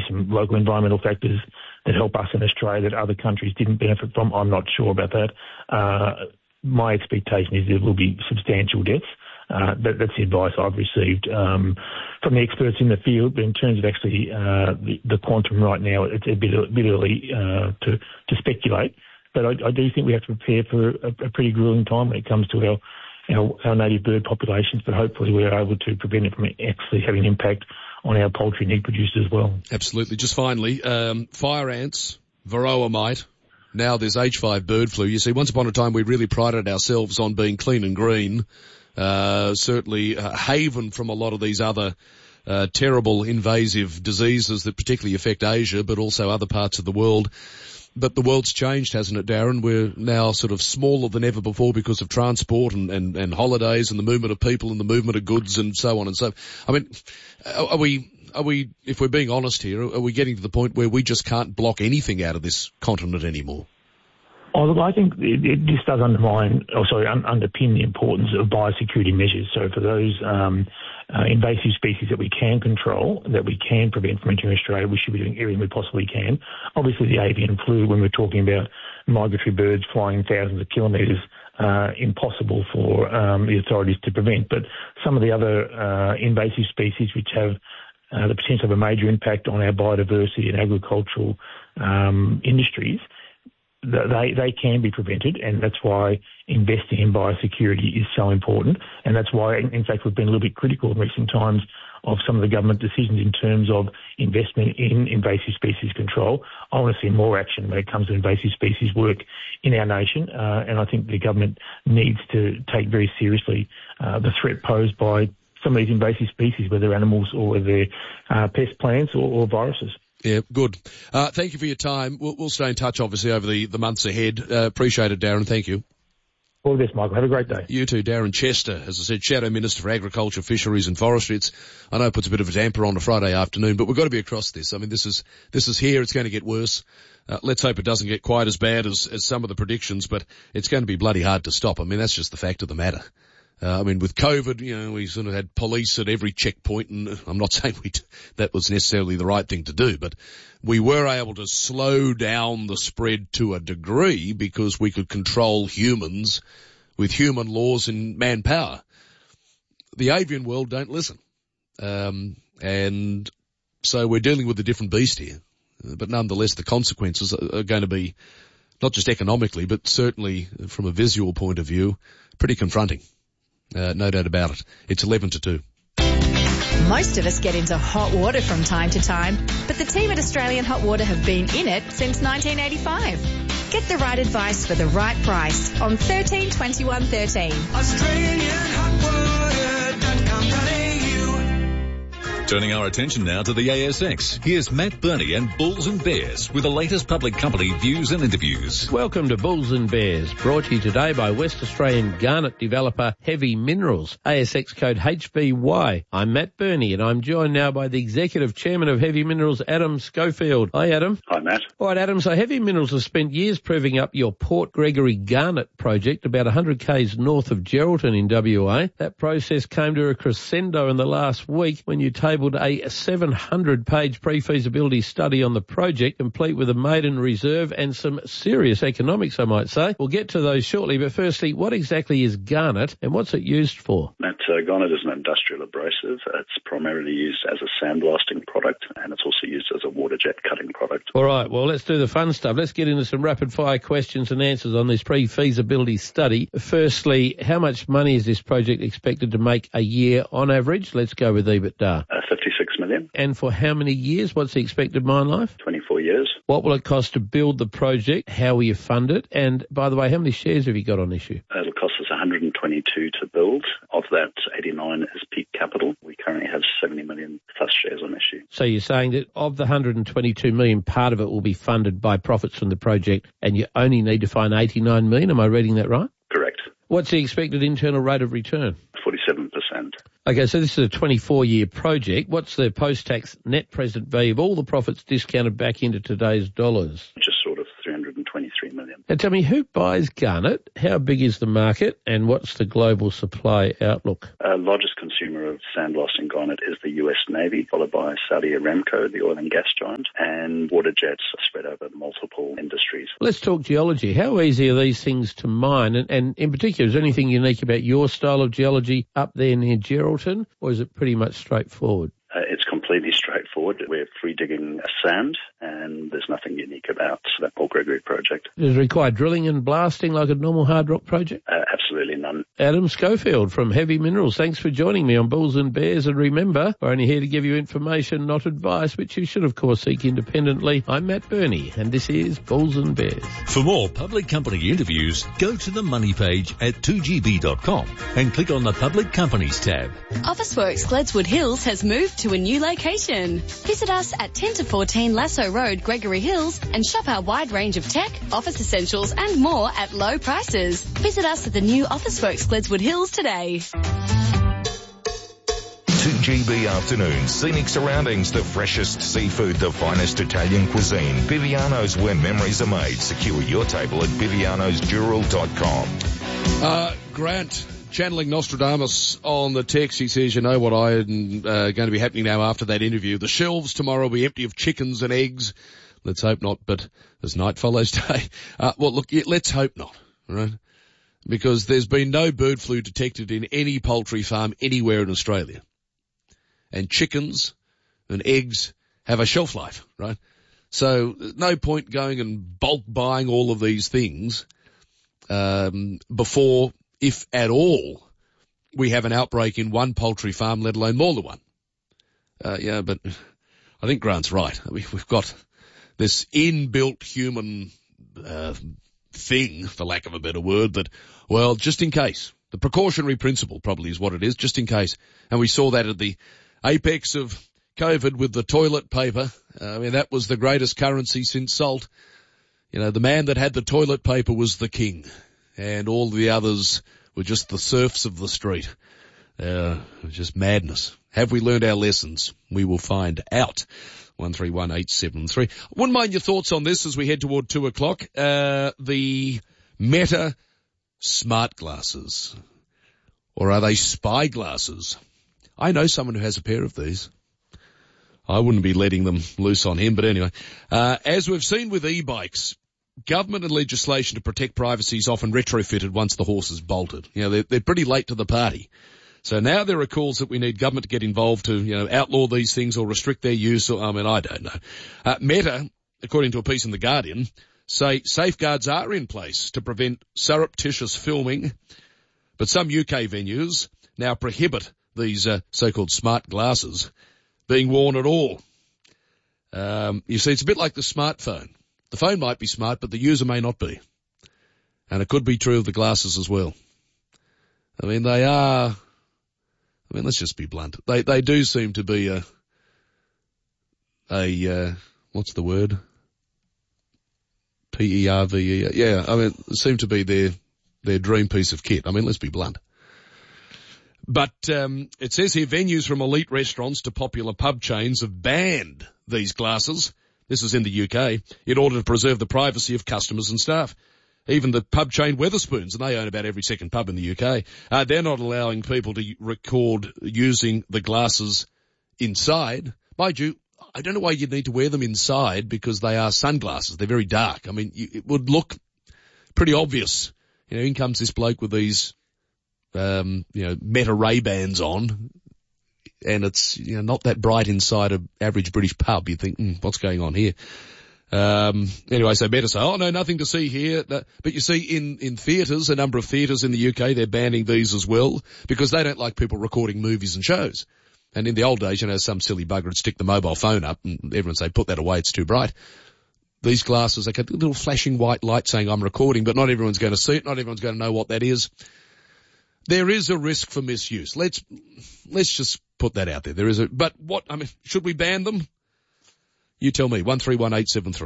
some local environmental factors that help us in Australia that other countries didn't benefit from. I'm not sure about that. My expectation is there will be substantial deaths. That's the advice I've received from the experts in the field. But in terms of actually the quantum right now, it's a bit early to speculate. But I do think we have to prepare for a pretty grueling time when it comes to our native bird populations. But hopefully we're able to prevent it from actually having an impact on our poultry and egg producers as well. Absolutely. Just finally, fire ants, varroa mite. Now there's H5 bird flu. You see, once upon a time we really prided ourselves on being clean and green. Certainly a haven from a lot of these other terrible invasive diseases that particularly affect Asia, but also other parts of the world. But the world's changed, hasn't it, Darren? We're now sort of smaller than ever before because of transport and holidays and the movement of people and the movement of goods and so on and so. I mean, are we, if we're being honest here, are we getting to the point where we just can't block anything out of this continent anymore? Oh, look, I think it just does underpin the importance of biosecurity measures. So for those invasive species that we can control, that we can prevent from entering Australia, we should be doing everything we possibly can. Obviously, the avian flu, when we're talking about migratory birds flying thousands of kilometres, impossible for the authorities to prevent. But some of the other invasive species which have the potential of a major impact on our biodiversity and agricultural industries, they can be prevented, and that's why investing in biosecurity is so important. And that's why, in fact, we've been a little bit critical in recent times of some of the government decisions in terms of investment in invasive species control. I want to see more action when it comes to invasive species work in our nation, and I think the government needs to take very seriously the threat posed by some of these invasive species, whether animals or whether they're pest plants or viruses. Yeah, good. Thank you for your time. We'll stay in touch, obviously, over the months ahead. Appreciate it, Darren. Thank you. All the best, Michael. Have a great day. You too, Darren Chester, as I said, Shadow Minister for Agriculture, Fisheries and Forestry. I know it puts a bit of a damper on a Friday afternoon, but we've got to be across this. I mean, this is here. It's going to get worse. Let's hope it doesn't get quite as bad as some of the predictions, but it's going to be bloody hard to stop. I mean, that's just the fact of the matter. I mean, with COVID, we sort of had police at every checkpoint, and I'm not saying that was necessarily the right thing to do, but we were able to slow down the spread to a degree because we could control humans with human laws and manpower. The avian world don't listen. And so we're dealing with a different beast here. But nonetheless, the consequences are going to be not just economically, but certainly from a visual point of view, pretty confronting. No doubt about it. It's 11 to 2. Most of us get into hot water from time to time, but the team at Australian Hot Water have been in it since 1985. Get the right advice for the right price on 13 21 13. Turning our attention now to the ASX. Here's Matt Burney and Bulls and Bears with the latest public company views and interviews. Welcome to Bulls and Bears, brought to you today by West Australian garnet developer Heavy Minerals, ASX code HBY. I'm Matt Burney and I'm joined now by the Executive Chairman of Heavy Minerals, Adam Schofield. Hi, Adam. Hi, Matt. All right, Adam, so Heavy Minerals has spent years proving up your Port Gregory Garnet project about 100 k's north of Geraldton in WA. That process came to a crescendo in the last week when you tabled a 700-page pre-feasibility study on the project, complete with a maiden reserve and some serious economics, I might say. We'll get to those shortly, but firstly, what exactly is garnet and what's it used for? Matt, garnet is an industrial abrasive. It's primarily used as a sandblasting product, and it's also used as a water jet cutting product. All right, well, let's do the fun stuff. Let's get into some rapid-fire questions and answers on this pre-feasibility study. Firstly, how much money is this project expected to make a year on average? Let's go with EBITDA. 56 million. And for how many years? What's the expected mine life? 24 years. What will it cost to build the project? How will you fund it? And by the way, how many shares have you got on issue? It'll cost us 122 to build. Of that, 89 is peak capital. We currently have 70 million plus shares on issue. So you're saying that of the 122 million, part of it will be funded by profits from the project and you only need to find 89 million. Am I reading that right? Correct. What's the expected internal rate of return? 47%. Okay, so this is a 24-year project. What's the post-tax net present value of all the profits discounted back into today's dollars? Just sort of 323 million. Now tell me, who buys garnet? How big is the market, and what's the global supply outlook? Largest consumer of sand blasting garnet is the US Navy, followed by Saudi Aramco, the oil and gas giant, and water jets spread over multiple industries. Let's talk geology. How easy are these things to mine? And in particular, is there anything unique about your style of geology up there near Geraldton, or is it pretty much straightforward? It's completely straightforward. We're free digging sand, and there's nothing unique about that Port Gregory project. Does it require drilling and blasting like a normal hard rock project? Absolutely none. Adam Schofield from Heavy Minerals, thanks for joining me on Bulls and Bears. And remember, we're only here to give you information, not advice, which you should, of course, seek independently. I'm Matt Burney, and this is Bulls and Bears. For more public company interviews, go to the money page at 2gb.com and click on the Public Companies tab. Officeworks Gledswood Hills has moved to a new location. Visit us at 10 to 14 Lasso Road, Gregory Hills, and shop our wide range of tech, office essentials and more at low prices. Visit us at the new Officeworks Gledswood Hills today. 2GB afternoons, scenic surroundings, the freshest seafood, the finest Italian cuisine. Viviano's, where memories are made. Secure your table at vivianosdural.com. Grant, channeling Nostradamus on the text, he says, you know what I'm going to be happening now after that interview. The shelves tomorrow will be empty of chickens and eggs. Let's hope not, but as night follows day. Well, look, let's hope not, right? Because there's been no bird flu detected in any poultry farm anywhere in Australia. And chickens and eggs have a shelf life, right? So no point going and bulk buying all of these things before, if at all, we have an outbreak in one poultry farm, let alone more than one. Yeah, but I think Grant's right. I mean, we've got this inbuilt human thing, for lack of a better word, that, well, just in case. The precautionary principle probably is what it is, just in case. And we saw that at the apex of COVID with the toilet paper. I mean, that was the greatest currency since salt. You know, the man that had the toilet paper was the king, and all the others were just the serfs of the street. Just madness. Have we learned our lessons? We will find out. 131873. Wouldn't mind your thoughts on this as we head toward 2 o'clock. The Meta smart glasses. Or are they spy glasses? I know someone who has a pair of these. I wouldn't be letting them loose on him, but anyway. As we've seen with e-bikes, government and legislation to protect privacy is often retrofitted once the horse is bolted. You know, they're pretty late to the party. So now there are calls that we need government to get involved to, you know, outlaw these things or restrict their use. Or, I mean, I don't know. Meta, according to a piece in The Guardian, say safeguards are in place to prevent surreptitious filming, but some UK venues now prohibit these so-called smart glasses being worn at all. You see, it's a bit like the smartphone. The phone might be smart, but the user may not be. And it could be true of the glasses as well. I mean, they are... I mean, let's just be blunt. They do seem to be what's the word? PERVE. Yeah, I mean, seem to be their dream piece of kit. I mean, let's be blunt. But it says here venues from elite restaurants to popular pub chains have banned these glasses. This is in the UK, in order to preserve the privacy of customers and staff. Even the pub chain Wetherspoons, and they own about every second pub in the UK, they're not allowing people to record using the glasses inside. Mind you, I don't know why you'd need to wear them inside, because they are sunglasses. They're very dark. I mean, it would look pretty obvious. You know, in comes this bloke with these, Meta Ray-Bans on, and it's, you know, not that bright inside an average British pub. You think, what's going on here? Anyway, so Meta say, oh no, nothing to see here. But you see in theatres, a number of theatres in the UK, they're banning these as well, because they don't like people recording movies and shows. And in the old days, you know, some silly bugger would stick the mobile phone up and everyone say, put that away, it's too bright. These glasses, they got a little flashing white light saying I'm recording, but not everyone's going to see it, not everyone's going to know what that is. There is a risk for misuse. Let's just put that out there. But should we ban them? You tell me. 131873.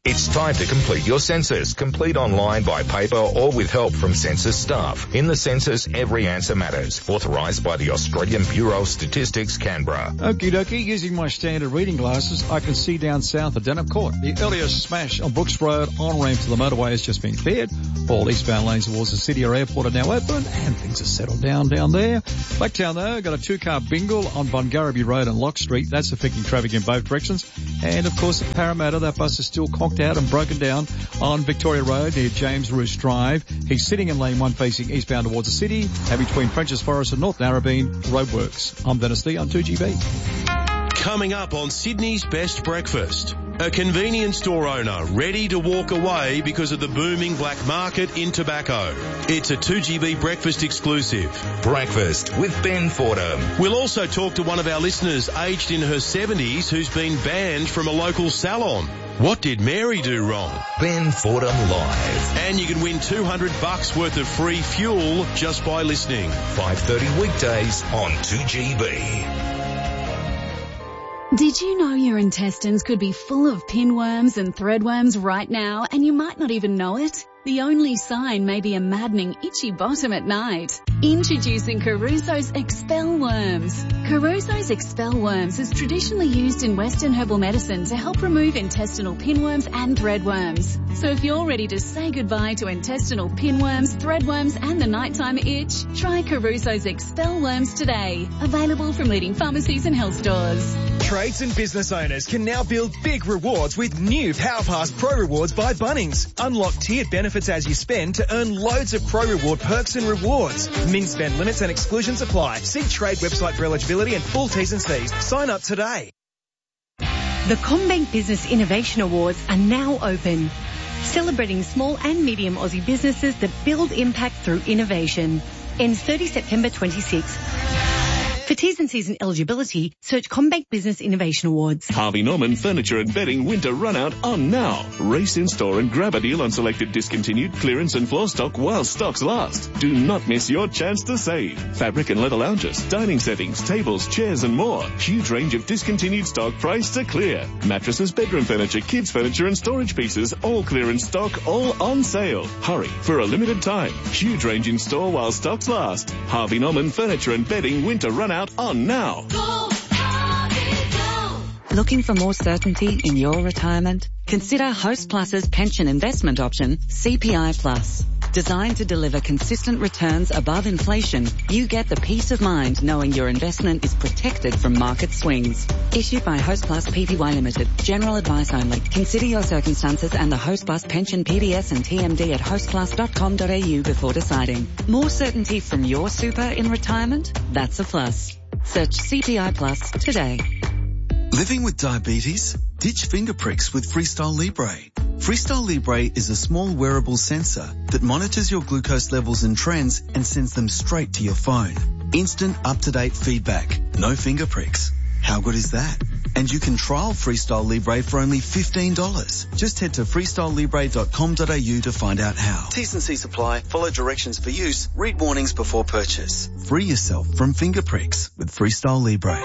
It's time to complete your census. Complete online, by paper, or with help from census staff. In the census, every answer matters. Authorised by the Australian Bureau of Statistics, Canberra. Okie dokie, using my standard reading glasses, I can see down south of Denham Court. The earliest smash on Brooks Road on-ramp to the motorway has just been cleared. All eastbound lanes towards the city or airport are now open, and things are settled down there. Blacktown, though, got a two-car bingle on Bungarraby Road and Lock Street. That's affecting traffic in both directions. And, of course, at Parramatta, that bus is still conked out and broken down on Victoria Road near James Roos Drive. He's sitting in lane 1 facing eastbound towards the city, and between French's Forest and North Narrabeen, roadworks. I'm Dennis Lee on 2GB. Coming up on Sydney's Best Breakfast. A convenience store owner ready to walk away because of the booming black market in tobacco. It's a 2GB Breakfast exclusive. Breakfast with Ben Fordham. We'll also talk to one of our listeners aged in her 70s who's been banned from a local salon. What did Mary do wrong? Ben Fordham Live. And you can win $200 worth of free fuel just by listening. 5:30 weekdays on 2GB. Did you know your intestines could be full of pinworms and threadworms right now, and you might not even know it? The only sign may be a maddening itchy bottom at night. Introducing Caruso's Expel Worms. Caruso's Expel Worms is traditionally used in Western herbal medicine to help remove intestinal pinworms and threadworms. So if you're ready to say goodbye to intestinal pinworms, threadworms and the nighttime itch, try Caruso's Expel Worms today. Available from leading pharmacies and health stores. Trades and business owners can now build big rewards with new PowerPass Pro Rewards by Bunnings. Unlock tiered benefits as you spend to earn loads of Pro Reward perks and rewards. Min spend limits and exclusions apply. See Trade website for eligibility and full T's and C's. Sign up today. The CommBank Business Innovation Awards are now open, celebrating small and medium Aussie businesses that build impact through innovation. Ends 30 September 26. For T's and C's and eligibility, search CommBank Business Innovation Awards. Harvey Norman Furniture and Bedding Winter Run Out on now. Race in store and grab a deal on selected discontinued, clearance and floor stock while stocks last. Do not miss your chance to save. Fabric and leather lounges, dining settings, tables, chairs and more. Huge range of discontinued stock priced to clear. Mattresses, bedroom furniture, kids furniture and storage pieces, all clearance stock, all on sale. Hurry for a limited time. Huge range in store while stocks last. Harvey Norman Furniture and Bedding Winter Run Out on now. Go, Harvey, go. Looking for more certainty in your retirement? Consider Host Plus's pension investment option, CPI Plus. Designed to deliver consistent returns above inflation, you get the peace of mind knowing your investment is protected from market swings. Issued by Host Plus Pty Limited. General advice only. Consider your circumstances and the Host Plus pension PDS and TMD at hostplus.com.au before deciding. More certainty from your super in retirement? That's a plus. Search CPI Plus today. Living with diabetes? Ditch finger pricks with Freestyle Libre. Freestyle Libre is a small wearable sensor that monitors your glucose levels and trends and sends them straight to your phone. Instant up-to-date feedback. No finger pricks. How good is that? And you can trial Freestyle Libre for only $15. Just head to freestylelibre.com.au to find out how. T's and C's apply. Follow directions for use. Read warnings before purchase. Free yourself from finger pricks with Freestyle Libre.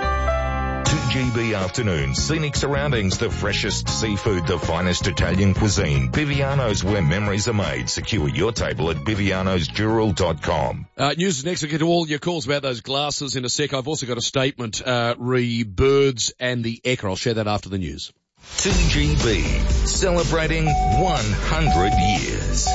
2GB afternoon, scenic surroundings, the freshest seafood, the finest Italian cuisine. Biviano's, where memories are made. Secure your table at bivianosjewel.com. News is next. We'll get to all your calls about those glasses in a sec. I've also got a statement re Birds and the Ekka. I'll share that after the news. 2GB, celebrating 100 years.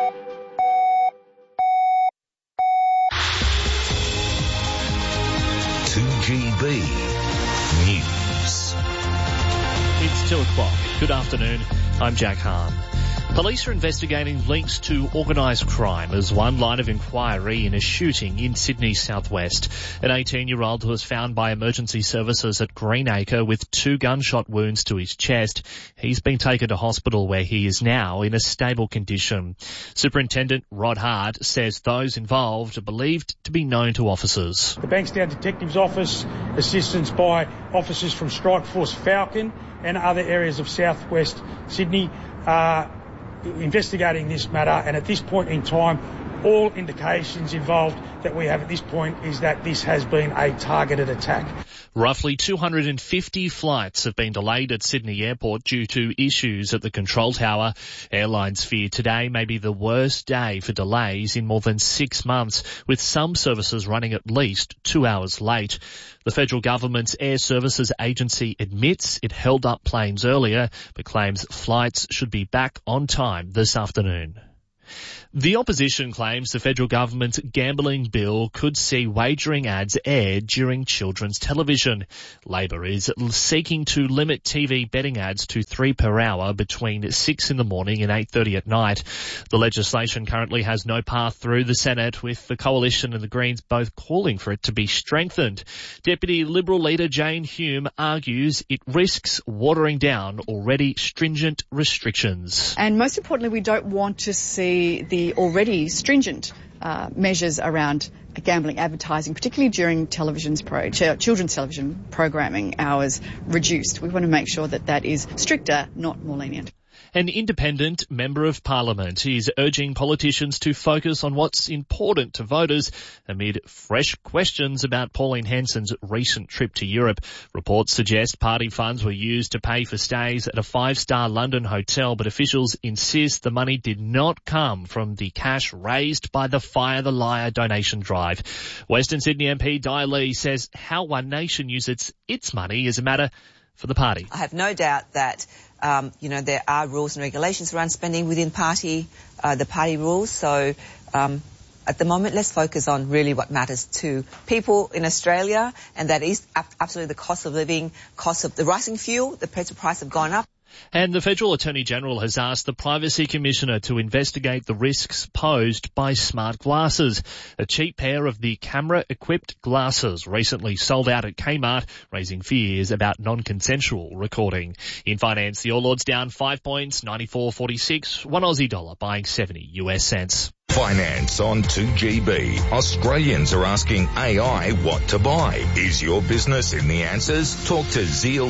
News. It's 2 o'clock. Good afternoon. I'm Jack Hahn. Police are investigating links to organised crime as one line of inquiry in a shooting in Sydney's southwest. An 18-year-old was found by emergency services at Greenacre with 2 gunshot wounds to his chest. He's been taken to hospital where he is now in a stable condition. Superintendent Rod Hart says those involved are believed to be known to officers. The Bankstown Detectives Office, assistance by officers from Strike Force Falcon and other areas of southwest Sydney are investigating this matter, and at this point in time all indications involved that we have at this point is that this has been a targeted attack. Roughly 250 flights have been delayed at Sydney Airport due to issues at the control tower. Airlines fear today may be the worst day for delays in more than 6 months, with some services running at least 2 hours late. The federal government's Air Services Agency admits it held up planes earlier, but claims flights should be back on time this afternoon. The opposition claims the federal government's gambling bill could see wagering ads aired during children's television. Labor is seeking to limit TV betting ads to 3 per hour between 6 in the morning and 8:30 at night. The legislation currently has no path through the Senate, with the Coalition and the Greens both calling for it to be strengthened. Deputy Liberal leader Jane Hume argues it risks watering down already stringent restrictions. And most importantly, we don't want to see the already stringent measures around gambling advertising, particularly during children's television programming hours, reduced. We want to make sure that that is stricter, not more lenient. An independent member of parliament is urging politicians to focus on what's important to voters amid fresh questions about Pauline Hanson's recent trip to Europe. Reports suggest party funds were used to pay for stays at a 5-star London hotel, but officials insist the money did not come from the cash raised by the Fire the Liar donation drive. Western Sydney MP Di Lee says how One Nation uses its money is a matter for the party. I have no doubt that there are rules and regulations around spending within the party rules. So at the moment, let's focus on really what matters to people in Australia, and that is absolutely the cost of living, cost of the rising fuel, the petrol price have gone up. And the Federal Attorney-General has asked the Privacy Commissioner to investigate the risks posed by smart glasses. A cheap pair of the camera-equipped glasses recently sold out at Kmart, raising fears about non-consensual recording. In finance, the All Ords down 5 points, 94.46, $1 Aussie buying 70 US cents. Finance on 2GB. Australians are asking AI what to buy. Is your business in the answers? Talk to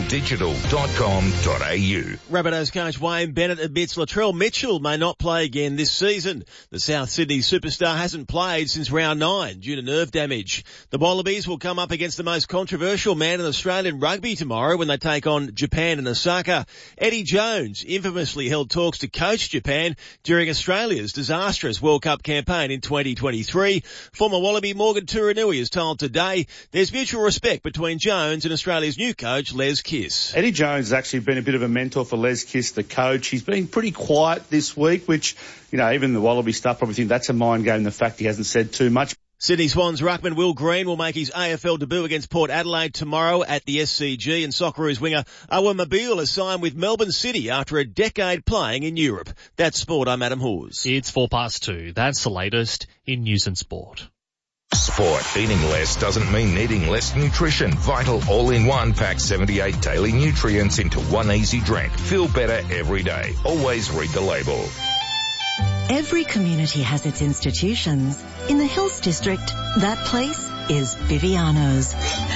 zealdigital.com.au. Rabbitohs coach Wayne Bennett admits Latrell Mitchell may not play again this season. The South Sydney superstar hasn't played since round 9 due to nerve damage. The Wallabies will come up against the most controversial man in Australian rugby tomorrow when they take on Japan in Osaka. Eddie Jones infamously held talks to coach Japan during Australia's disastrous World Cup campaign in 2023. Former Wallaby Morgan Turinui is told today there's mutual respect between Jones and Australia's new coach Les Kiss. Eddie Jones has actually been a bit of a mentor for Les Kiss, the coach. He's been pretty quiet this week, which, even the Wallaby stuff probably think that's a mind game, the fact he hasn't said too much. Sydney Swans ruckman Will Green will make his AFL debut against Port Adelaide tomorrow at the SCG, and Socceroos winger Owen Mobile has signed with Melbourne City after a decade playing in Europe. That's sport. I'm Adam Hawes. It's 2:04. That's the latest in news and sport. Sport. Eating less doesn't mean needing less nutrition. Vital All-in-One packs 78 daily nutrients into one easy drink. Feel better every day. Always read the label. Every community has its institutions. In the Hills District, that place is Viviano's.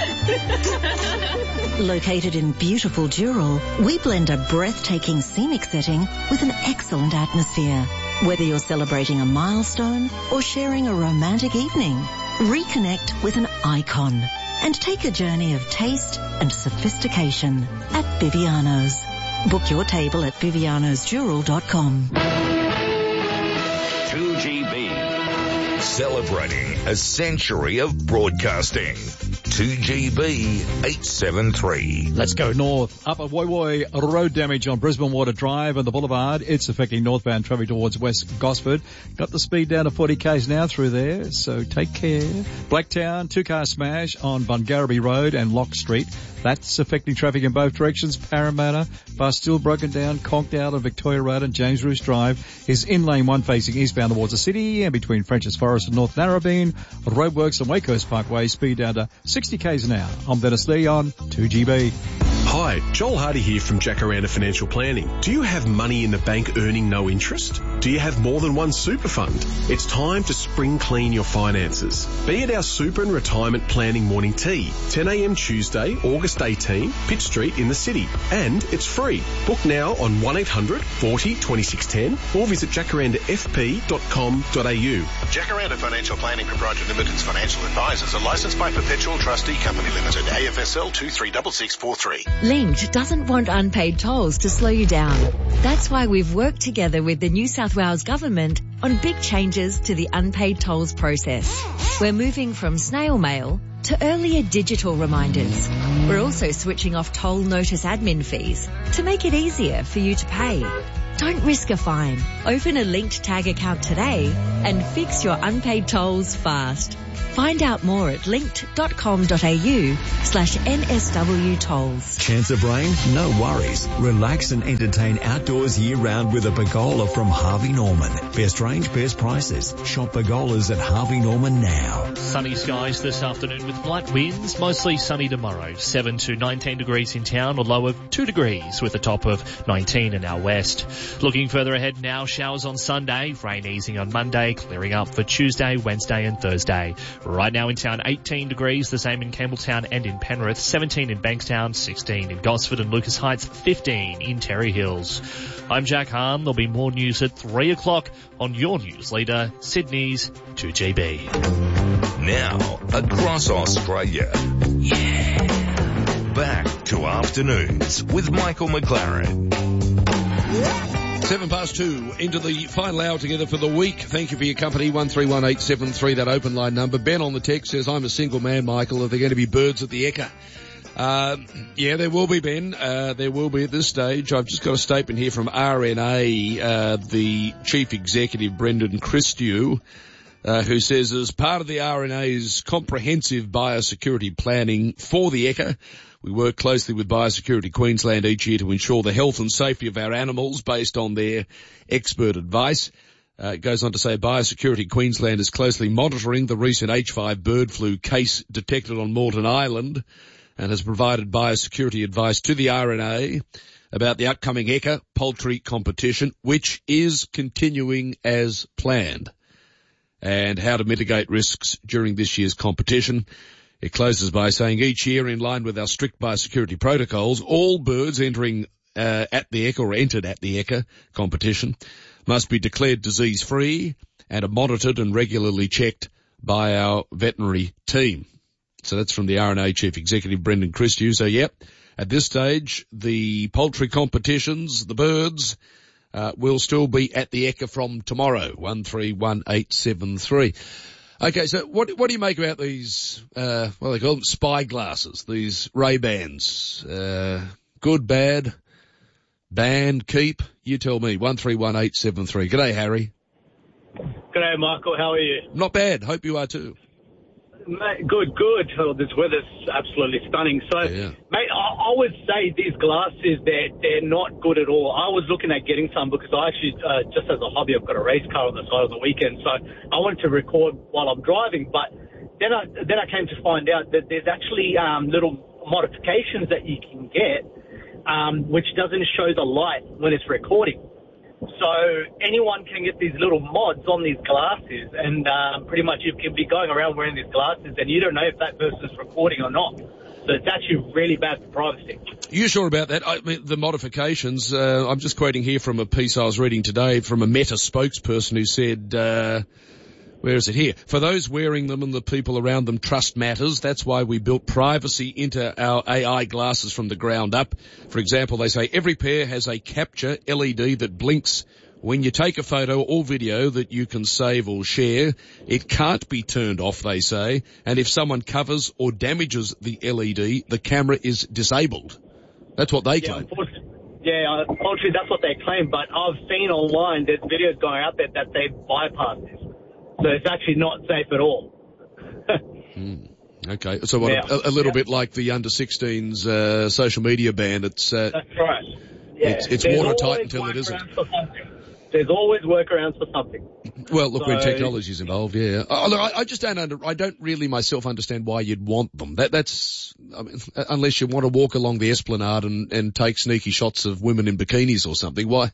Located in beautiful Dural, we blend a breathtaking scenic setting with an excellent atmosphere. Whether you're celebrating a milestone or sharing a romantic evening, reconnect with an icon and take a journey of taste and sophistication at Viviano's. Book your table at vivianosdural.com. 2GB. Celebrating a century of broadcasting. 2GB 873. Let's go north. Up at Woy Woy, road damage on Brisbane Water Drive and the Boulevard. It's affecting northbound traffic towards West Gosford. Got the speed down to 40 k's now through there, so take care. Blacktown, 2-car smash on Bungarraby Road and Lock Street. That's affecting traffic in both directions. Parramatta, bus still broken down, conked out on Victoria Road and James Roos Drive is in lane 1 facing eastbound towards the city, and between French's Forest and North Narrabeen, roadworks on Wake Coast Parkway, speed down to 60 k's an hour. I'm Dennis Lee on 2GB. Hi, Joel Hardy here from Jacaranda Financial Planning. Do you have money in the bank earning no interest? Do you have more than one super fund? It's time to spring clean your finances. Be at our super and retirement planning morning tea, 10 a.m. Tuesday, August 18, Pitt Street in the city. And it's free. Book now on 1-800 40 2610 or visit jacarandafp.com.au. Jacaranda Financial Planning Proprietary Limited's financial advisors are licensed by Perpetual Trustee Company Limited, AFSL 236643. Linked doesn't want unpaid tolls to slow you down. That's why we've worked together with the New South Wales Government on big changes to the unpaid tolls process. We're moving from snail mail to earlier digital reminders. We're also switching off toll notice admin fees to make it easier for you to pay. Don't risk a fine. Open a Linked Tag account today and fix your unpaid tolls fast. Find out more at linked.com.au/NSW tolls. Chance of rain? No worries. Relax and entertain outdoors year-round with a pergola from Harvey Norman. Best range, best prices. Shop pergolas at Harvey Norman now. Sunny skies this afternoon with light winds, mostly sunny tomorrow. 7 to 19 degrees in town, or low of 2 degrees with a top of 19 in our west. Looking further ahead now, showers on Sunday, rain easing on Monday, clearing up for Tuesday, Wednesday and Thursday. Right now in town, 18 degrees, the same in Campbelltown and in Penrith, 17 in Bankstown, 16 in Gosford and Lucas Heights, 15 in Terry Hills. I'm Jack Hahn. There'll be more news at 3 o'clock on your news leader, Sydney's 2GB. Now, across Australia. Yeah. Back to Afternoons with Michael McLaren. 2:07 into the final hour together for the week. Thank you for your company. 131873, that open line number. Ben on the text says, I'm a single man, Michael. Are there going to be birds at the Ekka? Yeah, there will be, Ben. There will be at this stage. I've just got a statement here from RNA, the chief executive, Brendan Christew, who says, as part of the RNA's comprehensive biosecurity planning for the Ekka, we work closely with Biosecurity Queensland each year to ensure the health and safety of our animals based on their expert advice. It goes on to say Biosecurity Queensland is closely monitoring the recent H5 bird flu case detected on Moreton Island and has provided biosecurity advice to the RNA about the upcoming Ekka poultry competition, which is continuing as planned, and how to mitigate risks during this year's competition. It closes by saying each year, in line with our strict biosecurity protocols, all birds entering at the Ekka or entered at the Ekka competition must be declared disease-free and are monitored and regularly checked by our veterinary team. So that's from the RNA Chief Executive, Brendan Christew. So, yep, at this stage, the poultry competitions, the birds, will still be at the Ekka from tomorrow, 131873. Okay, so what do you make about these, they call them spy glasses, these Ray-Bans? Good, bad, banned, keep? You tell me, 131873. G'day, Harry. G'day, Michael. How are you? Not bad. Hope you are too. Mate, good. Oh, this weather's absolutely stunning. So, yeah. Mate, I would say these glasses, they're not good at all. I was looking at getting some because I actually, just as a hobby, I've got a race car on the side of the weekend. So I wanted to record while I'm driving. But then I came to find out that there's actually little modifications that you can get, which doesn't show the light when it's recording. So anyone can get these little mods on these glasses, and pretty much you can be going around wearing these glasses and you don't know if that person's recording or not. So it's actually really bad for privacy. You sure about that? I mean, the modifications, I'm just quoting here from a piece I was reading today from a Meta spokesperson who said, where is it here? For those wearing them and the people around them, trust matters. That's why we built privacy into our AI glasses from the ground up. For example, they say every pair has a capture LED that blinks when you take a photo or video that you can save or share. It can't be turned off, they say. And if someone covers or damages the LED, the camera is disabled. That's what they claim. Yeah, unfortunately, that's what they claim. But I've seen online, there's videos going out there that they've bypassed this. So it's actually not safe at all. Okay, so what, a little bit like the under-16s social media ban. It's that's right. Yeah. It's watertight until it isn't. There's always workarounds for something. Well, look, when technology's involved, yeah. I just I don't really myself understand why you'd want them. That's unless you want to walk along the Esplanade and take sneaky shots of women in bikinis or something. Why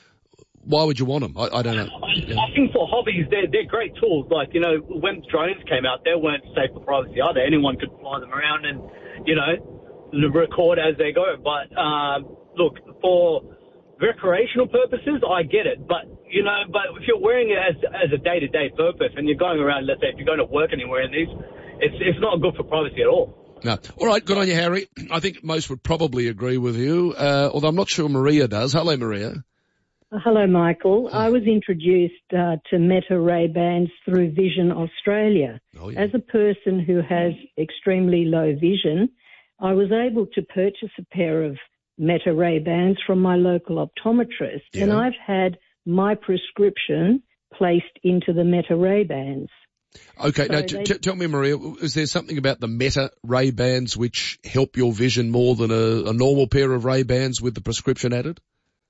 would you want them? I don't know. I think for hobbies, they're great tools. Like, you know, when drones came out, they weren't safe for privacy either. Anyone could fly them around and, you know, record as they go. But, look, for recreational purposes, I get it. But, you know, if you're wearing it as a day-to-day purpose and you're going around, let's say, if you're going to work anywhere in these, it's not good for privacy at all. No. All right, good on you, Harry. I think most would probably agree with you, although I'm not sure Maria does. Hello, Maria. Hello, Michael. I was introduced to Meta Ray-Bans through Vision Australia. Oh, yeah. As a person who has extremely low vision, I was able to purchase a pair of Meta Ray-Bans from my local optometrist, and I've had my prescription placed into the Meta Ray-Bans. Okay, so now tell me, Maria, is there something about the Meta Ray-Bans which help your vision more than a normal pair of Ray-Bans with the prescription added?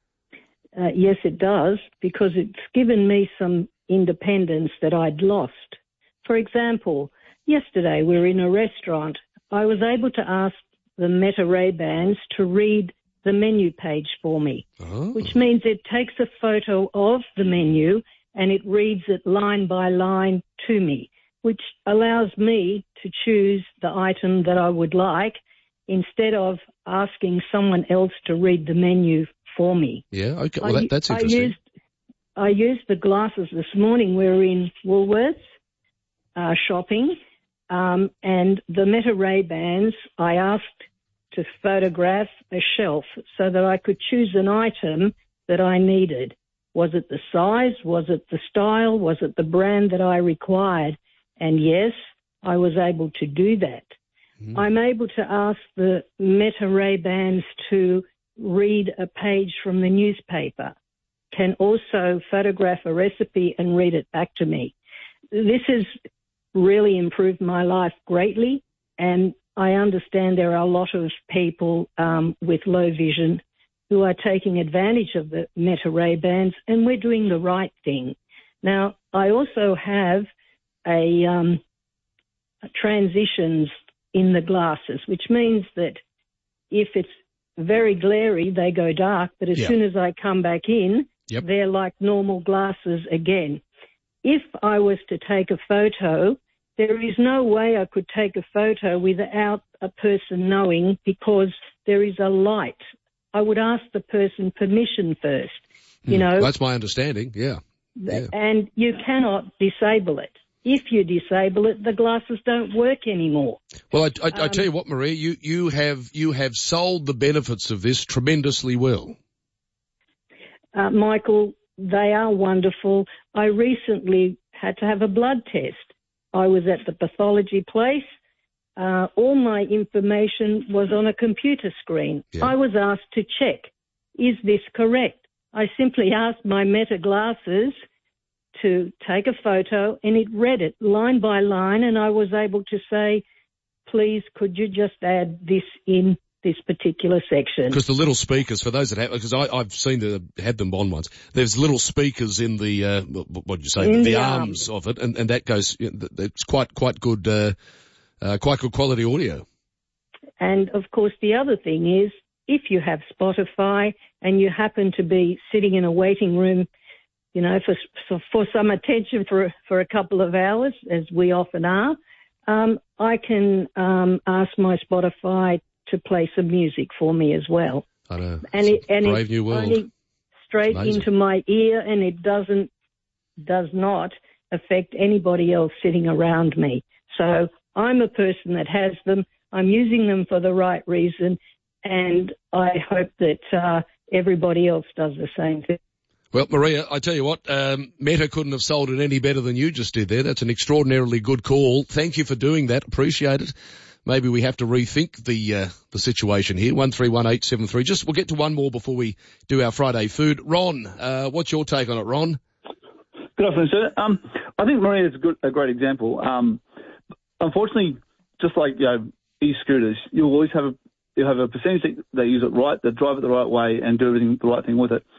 Yes, it does, because it's given me some independence that I'd lost. For example, yesterday we were in a restaurant. I was able to ask the Meta Ray-Bans to read the menu page for me, which means it takes a photo of the menu and it reads it line by line to me, which allows me to choose the item that I would like instead of asking someone else to read the menu for me. Yeah, okay. Well, that's interesting. I used the glasses this morning. We were in Woolworths shopping, and the Meta Ray-Bans, I asked to photograph a shelf so that I could choose an item that I needed. Was it the size? Was it the style? Was it the brand that I required? And yes, I was able to do that. I'm able to ask the Meta Ray-Bans to read a page from the newspaper, can also photograph a recipe and read it back to me. This has really improved my life greatly, and I understand there are a lot of people with low vision who are taking advantage of the Meta Ray-Bans, and we're doing the right thing. Now, I also have a transitions in the glasses, which means that if it's very glary, they go dark, but as soon as I come back in, they're like normal glasses again. If I was to take a photo, there is no way I could take a photo without a person knowing, because there is a light. I would ask the person permission first, you know. That's my understanding, yeah. And you cannot disable it. If you disable it, the glasses don't work anymore. Well, I tell you what, Maria, you have sold the benefits of this tremendously well. Michael, they are wonderful. I recently had to have a blood test. I was at the pathology place. All my information was on a computer screen. I was asked to check, is this correct? I simply asked my Meta glasses to take a photo, and it read it line by line, and I was able to say, please, could you just add this in this particular section? Because the little speakers, for those that have, because I've seen had them on once, there's little speakers in the, what did you say, in the arms of it, and that goes, it's quite good quality audio. And, of course, the other thing is, if you have Spotify and you happen to be sitting in a waiting room, you know, for some attention for a couple of hours, as we often are, I can ask my Spotify to play some music for me as well. I know. And brave new world. Only straight into my ear, and it does not affect anybody else sitting around me. So I'm a person that has them. I'm using them for the right reason, and I hope that everybody else does the same thing. Well, Maria, I tell you what, Meta couldn't have sold it any better than you just did there. That's an extraordinarily good call. Thank you for doing that. Appreciate it. Maybe we have to rethink the situation here. 131873. We'll get to one more before we do our Friday food. Ron, what's your take on it, Ron? Good afternoon, sir. I think Maria is a great example. Unfortunately, just like e-scooters, you'll always have a percentage that use it right, that drive it the right way and do everything the right thing with it.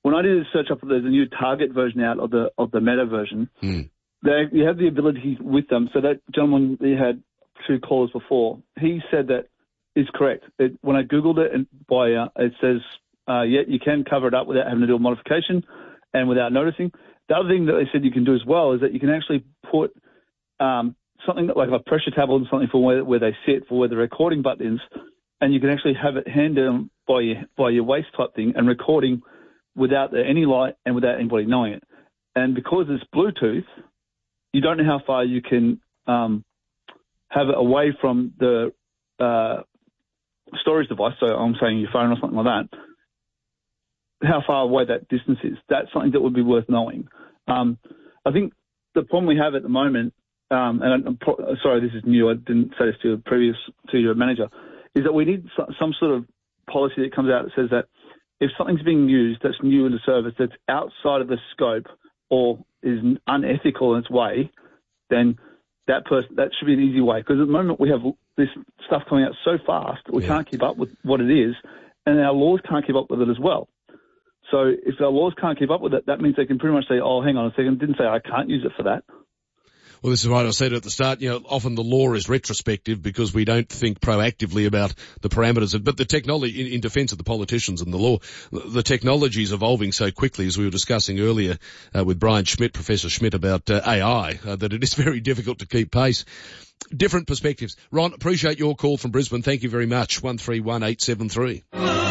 when I did a search up, there's a new Target version out of the Meta version. You have the ability with them. So that gentleman that you had 2 callers before, he said that is correct. When I Googled it, it says, you can cover it up without having to do a modification and without noticing. The other thing that they said you can do as well is that you can actually put something like a pressure tablet and something for where they sit, for where the recording button is, and you can actually have it handed by your waist type thing and recording without any light and without anybody knowing it. And because it's Bluetooth, you don't know how far you can have it away from the storage device. So I'm saying your phone or something like that. How far away that distance is. That's something that would be worth knowing. I think the problem we have at the moment, and sorry, this is new. I didn't say this to your manager, is that we need some sort of policy that comes out that says that if something's being used that's new in the service that's outside of the scope or is unethical in its way, then that should be an easy way. Because at the moment we have this stuff coming out so fast that we can't keep up with what it is, and our laws can't keep up with it as well. So if our laws can't keep up with it, that means they can pretty much say, oh, hang on a second, didn't say I can't use it for that. Well, this is right. I said at the start, often the law is retrospective because we don't think proactively about the parameters. But the technology, in defence of the politicians and the law, the technology is evolving so quickly, as we were discussing earlier with Brian Schmidt, Professor Schmidt, about AI, that it is very difficult to keep pace. Different perspectives. Ron, appreciate your call from Brisbane. Thank you very much. 131873.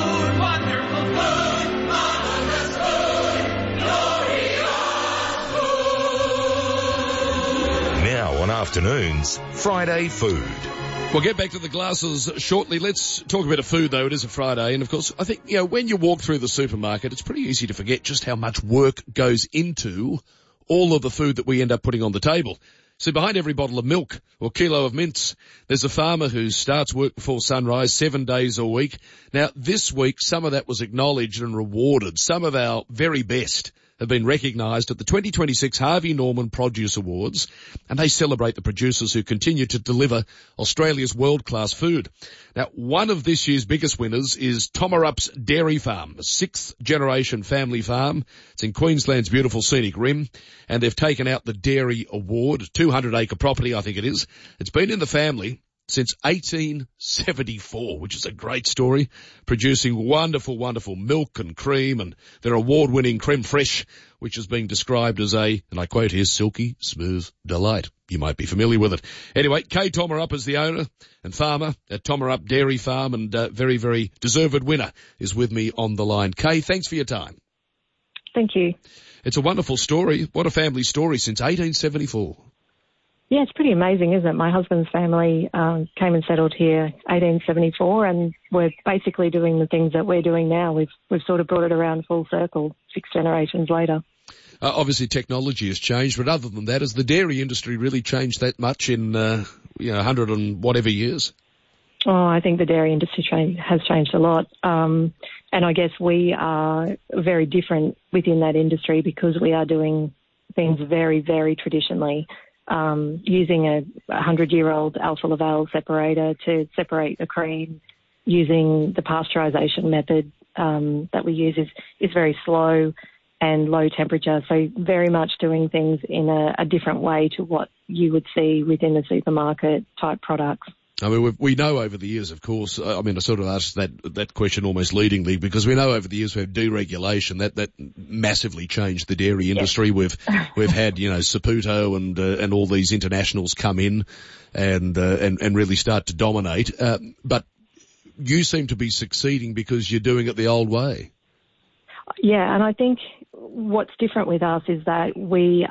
On afternoons, Friday food. We'll get back to the glasses shortly. Let's talk a bit of food, though. It is a Friday. And, of course, I think, when you walk through the supermarket, it's pretty easy to forget just how much work goes into all of the food that we end up putting on the table. So behind every bottle of milk or kilo of mince, there's a farmer who starts work before sunrise 7 days a week. Now, this week, some of that was acknowledged and rewarded. Some of our very best have been recognised at the 2026 Harvey Norman Produce Awards, and they celebrate the producers who continue to deliver Australia's world-class food. Now, one of this year's biggest winners is Tomarup's Dairy Farm, a 6th-generation family farm. It's in Queensland's beautiful scenic rim, and they've taken out the Dairy Award, 200-acre property, I think it is. It's been in the family since 1874, which is a great story, producing wonderful, wonderful milk and cream, and their award-winning creme fraiche, which is being described as and I quote here, silky, smooth delight. You might be familiar with it. Anyway, Kay Tomarup is the owner and farmer at Tomarup Dairy Farm, and very, very deserved winner is with me on the line. Kay, thanks for your time. Thank you. It's a wonderful story. What a family story since 1874. Yeah, it's pretty amazing, isn't it? My husband's family came and settled here 1874, and we're basically doing the things that we're doing now. We've sort of brought it around full circle 6 generations later. Obviously, technology has changed, but other than that, has the dairy industry really changed that much in 100 and whatever years? Oh, I think the dairy industry has changed a lot, and I guess we are very different within that industry because we are doing things very, very traditionally. Using a 100-year-old Alpha Laval separator to separate the cream, using the pasteurisation method that we use is very slow and low temperature, so very much doing things in a different way to what you would see within the supermarket type products. I mean, we know over the years, of course, I sort of asked that question almost leadingly because we know over the years we have deregulation that massively changed the dairy industry. Yes. We've had, Saputo and all these internationals come in and really start to dominate. But you seem to be succeeding because you're doing it the old way. Yeah, and I think what's different with us is that we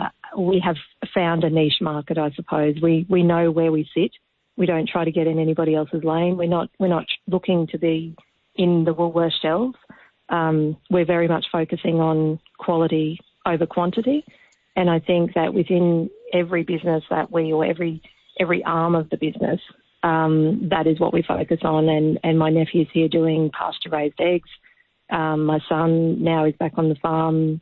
have found a niche market, I suppose. We know where we sit. We don't try to get in anybody else's lane. We're not looking to be in the Woolworths shelves. We're very much focusing on quality over quantity. And I think that within every business that every arm of the business, that is what we focus on. And my nephew's here doing pasture-raised eggs. My son now is back on the farm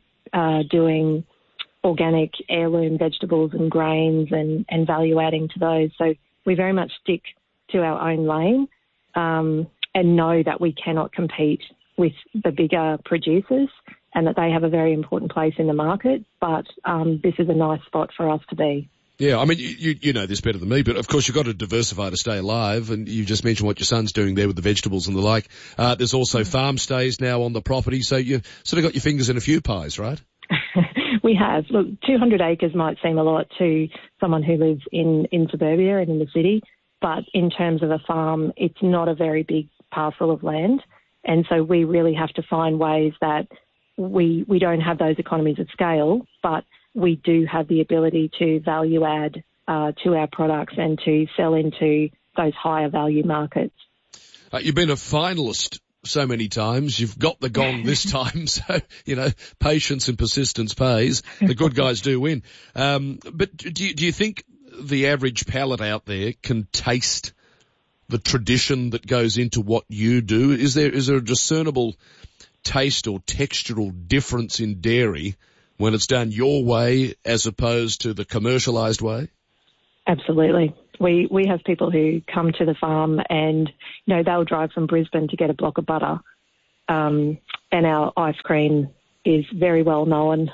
doing organic heirloom vegetables and grains and value adding to those. So we very much stick to our own lane and know that we cannot compete with the bigger producers and that they have a very important place in the market. But this is a nice spot for us to be. Yeah, I mean, you know this better than me, but of course you've got to diversify to stay alive, and you just mentioned what your son's doing there with the vegetables and the like. There's also farm stays now on the property, so you sort of got your fingers in a few pies, right? We have. Look, 200 acres might seem a lot to someone who lives in suburbia and in the city, but in terms of a farm, it's not a very big parcel of land, and so we really have to find ways that we don't have those economies of scale, but we do have the ability to value add to our products and to sell into those higher value markets. You've been a finalist so many times. You've got the gong this time, so, you know, patience and persistence pays. The good guys do win. But do you think the average palate out there can taste the tradition that goes into what you do? Is there a discernible taste or textural difference in dairy when it's done your way as opposed to the commercialised way? Absolutely. We have people who come to the farm and, you know, they'll drive from Brisbane to get a block of butter. And our ice cream is very well known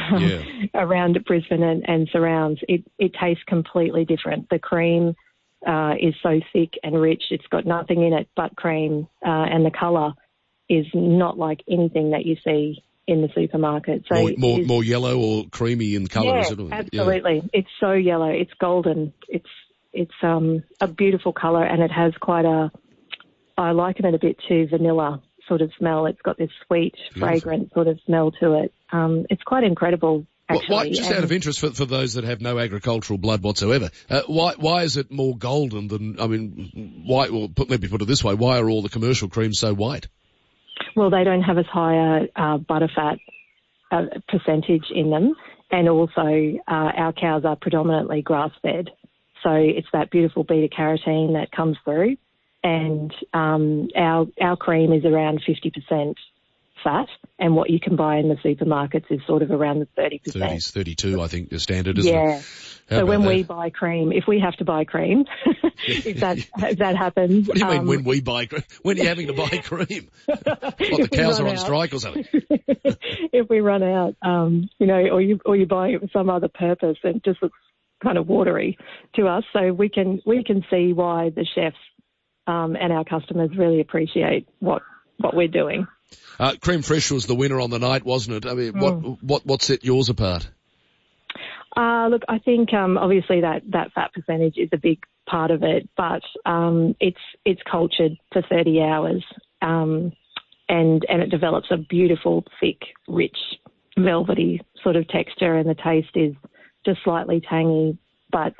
around Brisbane and surrounds. It tastes completely different. The cream is so thick and rich. It's got nothing in it but cream, and the colour is not like anything that you see in the supermarket. So more yellow or creamy in colour, yeah, is it? Absolutely. Yeah. It's so yellow. It's golden. It's a beautiful colour, and it has quite I liken it a bit to vanilla sort of smell. It's got this sweet, fragrant sort of smell to it. It's quite incredible, actually. Just out of interest for those that have no agricultural blood whatsoever, why is it more golden than, I mean, let me put it this way, why are all the commercial creams so white? Well, they don't have as high a butterfat percentage in them, and also our cows are predominantly grass-fed, so it's that beautiful beta-carotene that comes through, and our cream is around 50% fat, and what you can buy in the supermarkets is sort of around the 30%. 30s, 32, I think, the standard, isn't it? Yeah. So when we buy cream, if we have to buy cream, if that happens. What do you mean when we buy cream? When are you having to buy cream? The cows are on strike or something? If we run out, you know, or you buy it for some other purpose, and it just looks kind of watery to us. So we can see why the chefs and our customers really appreciate what we're doing. Creme Fraiche was the winner on the night, wasn't it? I mean, what set yours apart? Look, I think obviously that fat percentage is a big part of it, but it's cultured for 30 hours, and it develops a beautiful, thick, rich, velvety sort of texture, and the taste is just slightly tangy, but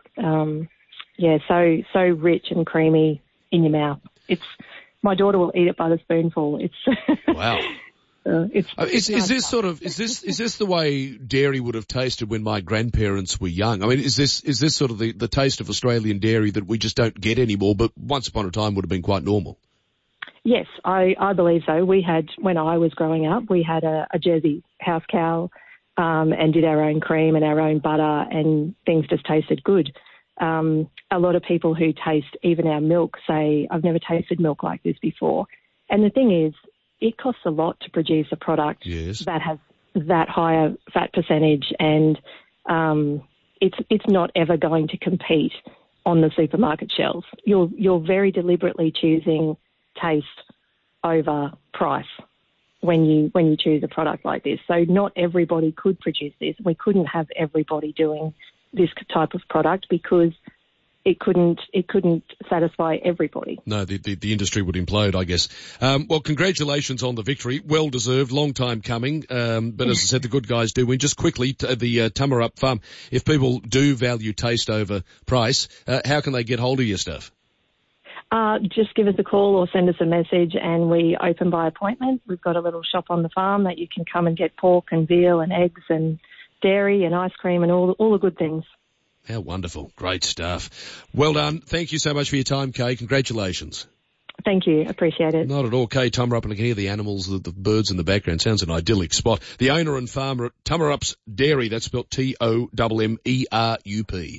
so rich and creamy in your mouth. My daughter will eat it by the spoonful. Wow. Is this the way dairy would have tasted when my grandparents were young? I mean, is this sort of the taste of Australian dairy that we just don't get anymore, but once upon a time would have been quite normal? Yes, I believe so. We had, when I was growing up, we had a Jersey house cow, and did our own cream and our own butter, and things just tasted good. A lot of people who taste even our milk say, I've never tasted milk like this before. And the thing is, it costs a lot to produce a product that has that higher fat percentage, and it's not ever going to compete on the supermarket shelves. You're very deliberately choosing taste over price when you choose a product like this. So not everybody could produce this. We couldn't have everybody doing this type of product because it couldn't satisfy everybody. No, the industry would implode, I guess. Well, congratulations on the victory. Well deserved, long time coming. But as I said, the good guys do win. Just quickly, the Tamarup Farm, if people do value taste over price, how can they get hold of your stuff? Just give us a call or send us a message, and we open by appointment. We've got a little shop on the farm that you can come and get pork and veal and eggs and dairy and ice cream and all the good things. How wonderful. Great stuff. Well done. Thank you so much for your time, Kay. Congratulations. Thank you. Appreciate it. Not at all. Kay Tamarup, and I can hear the animals, the birds in the background. Sounds an idyllic spot. The owner and farmer at Tamarup's Dairy. That's spelled Tommerup.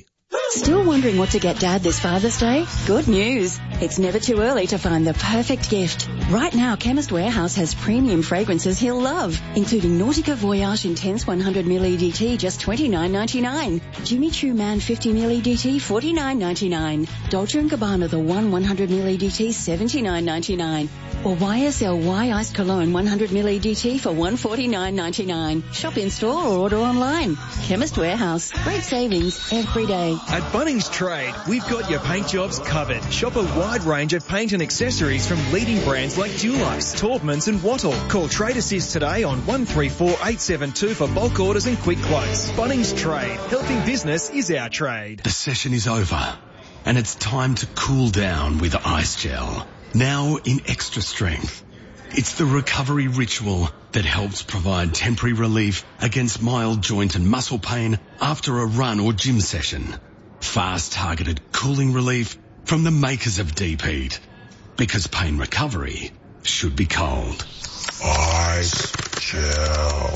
Still wondering what to get Dad this Father's Day? Good news. It's never too early to find the perfect gift. Right now, Chemist Warehouse has premium fragrances he'll love, including Nautica Voyage Intense 100ml EDT, just $29.99. Jimmy Choo Man 50ml EDT, $49.99. Dolce & Gabbana The One 100ml EDT, $79.99. Or YSL Iced Cologne 100ml EDT for $149.99. Shop in store or order online. Chemist Warehouse. Great savings every day. At Bunnings Trade, we've got your paint jobs covered. Shop a wide range of paint and accessories from leading brands like Dulux, Taubmans and Wattle. Call Trade Assist today on 134872 for bulk orders and quick quotes. Bunnings Trade. Helping business is our trade. The session is over and it's time to cool down with Ice Gel. Now in extra strength. It's the recovery ritual that helps provide temporary relief against mild joint and muscle pain after a run or gym session. Fast targeted cooling relief from the makers of Deep Heat. Because pain recovery should be cold. Ice Gel.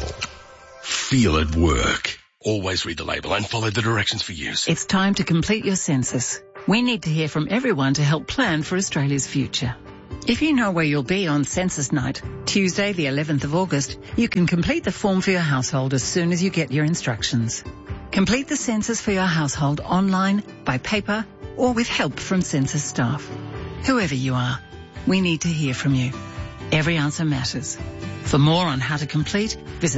Feel it work. Always read the label and follow the directions for use. It's time to complete your census. We need to hear from everyone to help plan for Australia's future. If you know where you'll be on Census Night, Tuesday the 11th of August, you can complete the form for your household as soon as you get your instructions. Complete the census for your household online, by paper, or with help from census staff. Whoever you are, we need to hear from you. Every answer matters. For more on how to complete, visit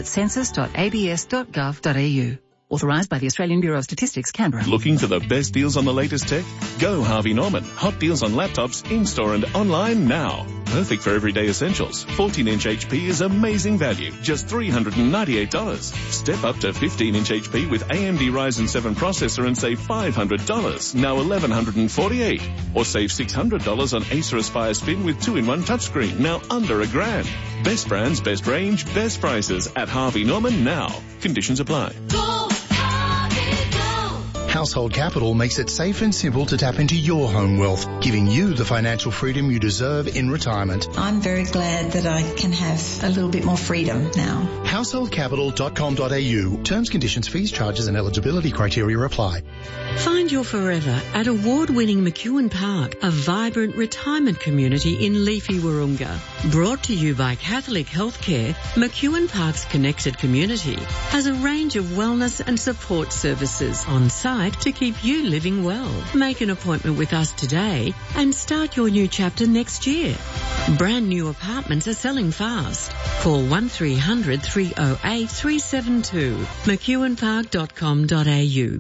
census.abs.gov.au. Authorised by the Australian Bureau of Statistics, Canberra. Looking for the best deals on the latest tech? Go Harvey Norman. Hot deals on laptops in-store and online now. Perfect for everyday essentials. 14-inch HP is amazing value. Just $398. Step up to 15-inch HP with AMD Ryzen 7 processor and save $500. Now $1,148. Or save $600 on Acer Aspire Spin with 2-in-1 touchscreen. Now under $1,000. Best brands, best range, best prices at Harvey Norman now. Conditions apply. Household Capital makes it safe and simple to tap into your home wealth, giving you the financial freedom you deserve in retirement. I'm very glad that I can have a little bit more freedom now. Householdcapital.com.au. Terms, conditions, fees, charges and eligibility criteria apply. Find your forever at award-winning McEwen Park, a vibrant retirement community in leafy Wahroonga. Brought to you by Catholic Healthcare, McEwen Park's connected community has a range of wellness and support services on site to keep you living well. Make an appointment with us today and start your new chapter next year. Brand new apartments are selling fast. Call 1300 308 372. McEwenpark.com.au.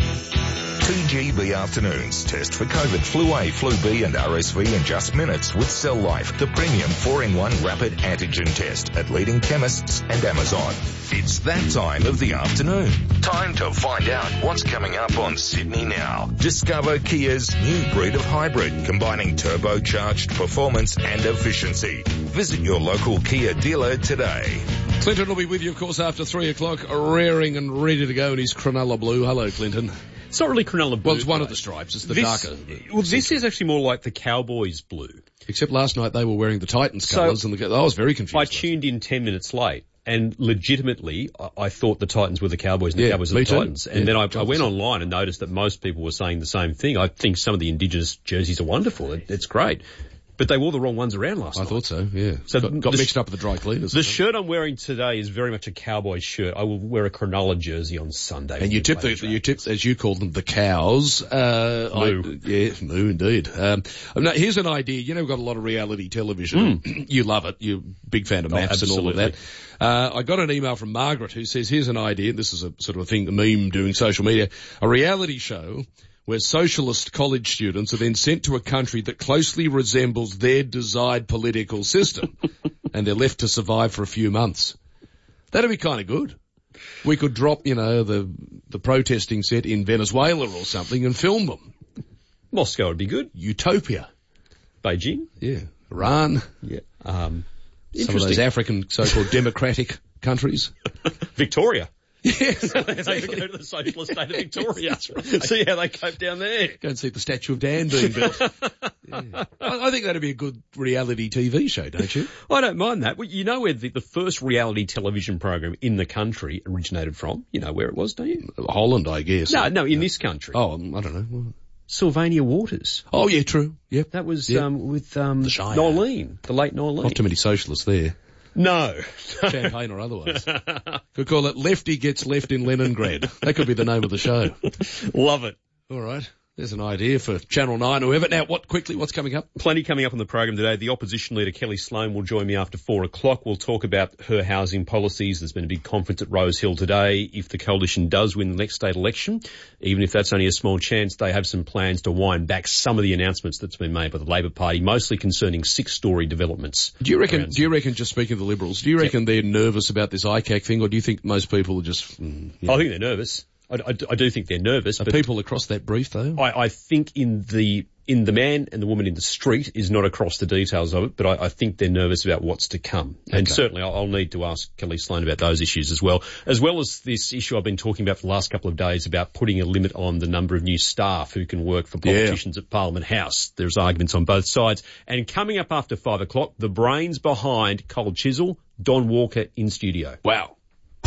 2GB Afternoons. Test for COVID, Flu A, Flu B and RSV in just minutes with Cell Life, the premium 4-in-1 rapid antigen test at leading chemists and Amazon. It's that time of the afternoon. Time to find out what's coming up on Sydney Now. Discover Kia's new breed of hybrid, combining turbocharged performance and efficiency. Visit your local Kia dealer today. Clinton will be with you, of course, after 3 o'clock, raring and ready to go in his Cronulla blue. Hello, Clinton. It's not really Cronulla blue. Well, it's one of the stripes. It's the darker. Well, this is actually more like the Cowboys blue. Except last night they were wearing the Titans colours, and I was very confused. I tuned in 10 minutes late, and legitimately I thought the Titans were the Cowboys and the Cowboys were the Titans. And then I went online and noticed that most people were saying the same thing. I think some of the Indigenous jerseys are wonderful. It's great. But they wore the wrong ones around last night. I thought so, yeah. So got mixed up with the dry cleaners. The shirt I'm wearing today is very much a Cowboys shirt. I will wear a Cronulla jersey on Sunday. And you tip, as you call them, the cows. Moo. Moo indeed. Now, here's an idea. You know, we've got a lot of reality television. You love it. You're a big fan of maths and all of that. I got an email from Margaret who says, here's an idea. This is a sort of a thing, a meme doing social media. A reality show where socialist college students are then sent to a country that closely resembles their desired political system, and they're left to survive for a few months. That'd be kind of good. We could drop, the protesting set in Venezuela or something and film them. Moscow would be good. Utopia. Beijing? Yeah. Iran. Yeah. Some of those African so-called democratic countries. Victoria. Yes. They go to the socialist state of Victoria. See how they cope down there. Go and see the statue of Dan being built. Yeah. I think that'd be a good reality TV show, don't you? I don't mind that. Well, you know where the first reality television program in the country originated from? You know where it was, don't you? Holland, I guess. No, in this country. Oh, I don't know. Sylvania Waters. Oh, yeah, true. Yep. That was with Nolene, the late Nolene. Not too many socialists there. No. Champagne or otherwise. Could call it Lefty Gets Left in Leningrad. That could be the name of the show. Love it. All right. There's an idea for Channel 9 or whoever. Now, what's coming up? Plenty coming up on the program today. The opposition leader, Kelly Sloan, will join me after 4:00. We'll talk about her housing policies. There's been a big conference at Rose Hill today. If the coalition does win the next state election, even if that's only a small chance, they have some plans to wind back some of the announcements that's been made by the Labor Party, mostly concerning 6-story developments. Do you reckon, just speaking of the Liberals, do you reckon they're nervous about this ICAC thing, or do you think most people are just... I think they're nervous. I do think they're nervous. Are people across that brief, though? I think in the man and the woman in the street is not across the details of it, but I think they're nervous about what's to come. Okay. And certainly I'll need to ask Kelly Sloan about those issues as well as this issue I've been talking about for the last couple of days about putting a limit on the number of new staff who can work for politicians at Parliament House. There's arguments on both sides. And coming up after 5:00, the brains behind Cold Chisel, Don Walker in studio. Wow.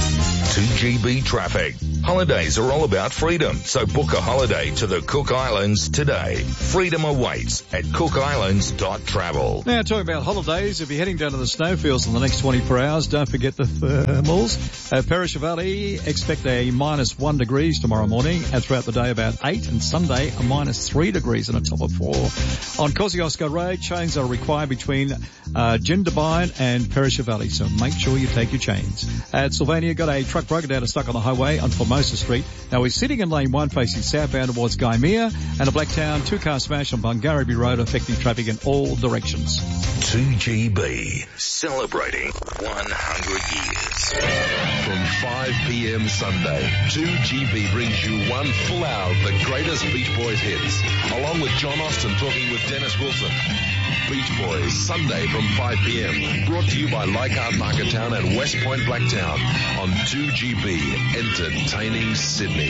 2GB traffic. Holidays are all about freedom, so book a holiday to the Cook Islands today. Freedom awaits at cookislands.travel. Now, talking about holidays, if you're heading down to the snowfields in the next 24 hours, don't forget the thermals. At Perisher Valley, expect a -1 degrees tomorrow morning, and throughout the day about 8, and Sunday a -3 degrees and a top of 4. On Kosciuszko Road, chains are required between Jindabyne and Perisher Valley, so make sure you take your chains. At Sylvania, got a truck broken down and stuck on the highway on Formosa Street. Now we're sitting in lane 1 facing southbound towards Gymea, and a Blacktown 2-car smash on Bungarraby Road affecting traffic in all directions. 2GB, celebrating 100 years. From 5 p.m. Sunday, 2GB brings you 1 full hour of the greatest Beach Boys hits, along with John Austin talking with Dennis Wilson. Beach Boys, Sunday from 5 p.m. Brought to you by Leichhardt Marketown and West Point Blacktown on 2GB, entertaining Sydney.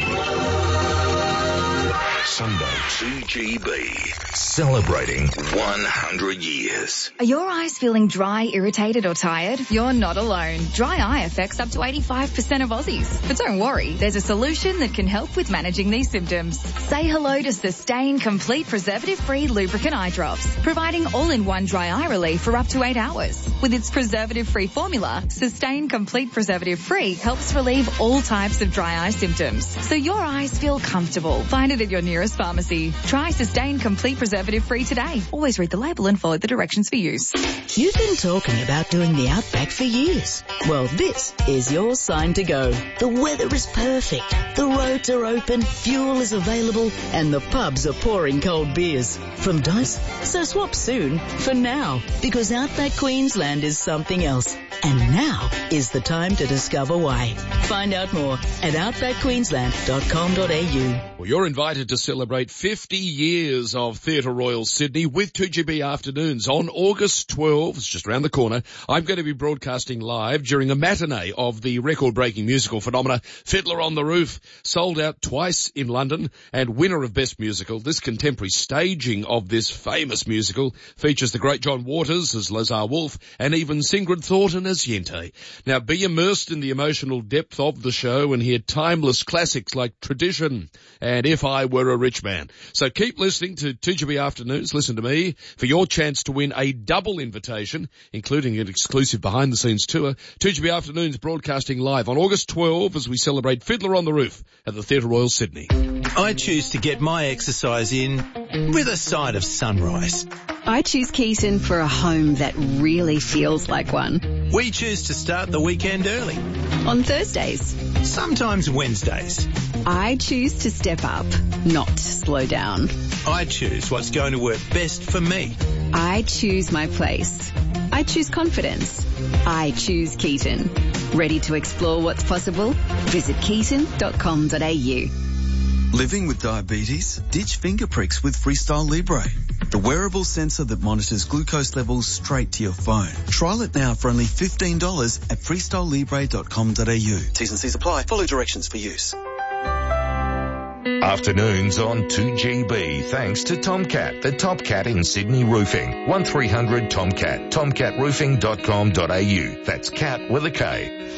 Sunday, 2GB, celebrating 100 years. Are your eyes feeling dry, irritated or tired? You're not alone. Dry eye affects up to 85% of Aussies. But don't worry, there's a solution that can help with managing these symptoms. Say hello to Sustain Complete Preservative-Free Lubricant Eye Drops, providing all-in-one dry eye relief for up to 8 hours. With its preservative-free formula, Sustain Complete Preservative-Free helps relieve all types of dry eye symptoms, so your eyes feel comfortable. Find it at your nearest pharmacy. Try Sustain Complete Preservative-Free today. Always read the label and follow the directions for use. You've been talking about doing the Outback for years. Well, this is your sign to go. The weather is perfect. The roads are open, fuel is available, and the pubs are pouring cold beers from Dice. So swap soon for now, because Outback Queensland is something else. And now is the time to discover why. Find out more at outbackqueensland.com.au. Well, you're invited to celebrate 50 years of Theatre Royal Sydney with 2GB Afternoons on August 12th. It's just around the corner. I'm going to be broadcasting live during a matinee of the record-breaking musical phenomena Fiddler on the Roof. Sold out twice in London and winner of Best Musical. This contemporary staging of this famous musical features the great John Waters as Lazar Wolfe and even Sigrid Thornton as Yente. Now, be immersed in the emotional depth of the show and hear timeless classics like Tradition and If I Were a Rich Man. So keep listening to 2GB Afternoons, listen to me, for your chance to win a double invitation, including an exclusive behind-the-scenes tour. 2GB Afternoons broadcasting live on August 12 as we celebrate Fiddler on the Roof at the Theatre Royal Sydney. I choose to get my exercise in with a side of sunrise. I choose Keaton for a home that really feels like one. We choose to start the weekend early. On Thursdays. Sometimes Wednesdays. I choose to step up, not slow down. I choose what's going to work best for me. I choose my place. I choose confidence. I choose Keaton. Ready to explore what's possible? Visit keaton.com.au. Living with diabetes? Ditch finger pricks with Freestyle Libre. the wearable sensor that monitors glucose levels straight to your phone. Trial it now for only $15 at freestylelibre.com.au. T's and C's apply. Follow directions for use. Afternoons on 2GB, thanks to Tomcat, the top cat in Sydney roofing. 1300 Tomcat, tomcatroofing.com.au. That's cat with a K.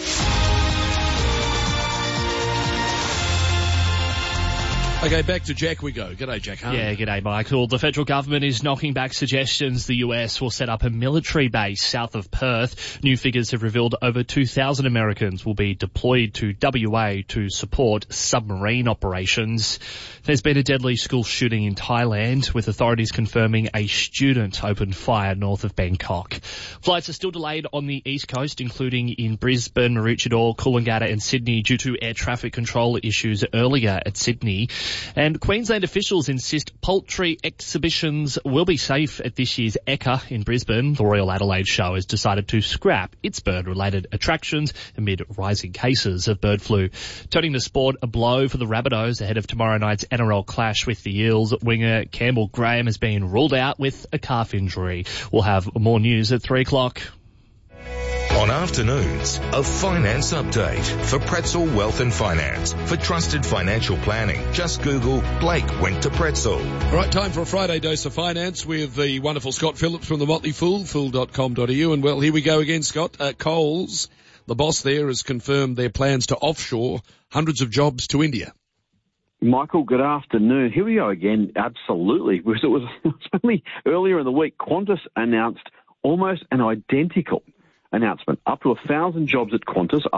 Okay, back to Jack we go. G'day, Jack. Yeah, g'day, Michael. The federal government is knocking back suggestions the US will set up a military base south of Perth. New figures have revealed over 2,000 Americans will be deployed to WA to support submarine operations. There's been a deadly school shooting in Thailand, with authorities confirming a student opened fire north of Bangkok. Flights are still delayed on the east coast, including in Brisbane, Maroochydore, Coolangatta and Sydney due to air traffic control issues earlier at Sydney. And Queensland officials insist poultry exhibitions will be safe at this year's Ekka in Brisbane. The Royal Adelaide Show has decided to scrap its bird-related attractions amid rising cases of bird flu. Turning to sport, a blow for the Rabbitohs ahead of tomorrow night's NRL clash with the Eels. Winger Campbell Graham has been ruled out with a calf injury. We'll have more news at 3 o'clock. On Afternoons, a finance update for Pretzel Wealth and Finance. For trusted financial planning, just Google Blake went to Pretzel. All right, time for a Friday dose of finance with the wonderful Scott Phillips from the Motley Fool, fool.com.au. And well, here we go again, Scott. Coles, the boss there, has confirmed their plans to offshore hundreds of jobs to India. Michael, good afternoon. Here we go again. Absolutely. It was only earlier in the week, Qantas announced almost an identical announcement. Up to 1,000 jobs at Qantas,